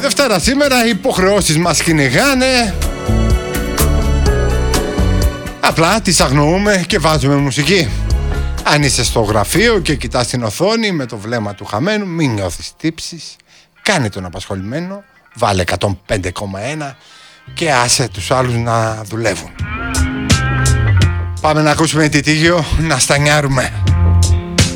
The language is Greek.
Δευτέρα σήμερα, οι υποχρεώσεις μας κυνηγάνε. Απλά τις αγνοούμε και βάζουμε μουσική. Αν είσαι στο γραφείο και κοιτάς την οθόνη με το βλέμμα του χαμένου, μην νιώθεις τύψεις. Κάνε τον απασχολημένο, βάλε 105,1 και άσε τους άλλους να δουλεύουν. Πάμε να ακούσουμε Τιτίγιο, να στανιάρουμε.